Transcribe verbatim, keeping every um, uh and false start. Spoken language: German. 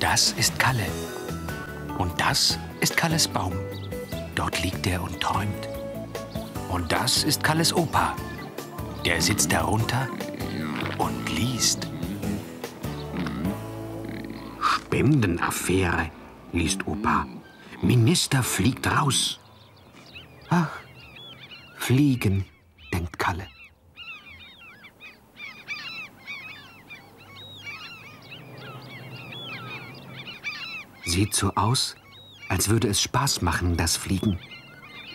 Das ist Kalle. Und das ist Kalles Baum. Dort liegt er und träumt. Und das ist Kalles Opa. Der sitzt darunter und liest. Spendenaffäre, liest Opa. Minister fliegt raus. Ach, fliegen, denkt Kalle. Sieht so aus, als würde es Spaß machen, das Fliegen.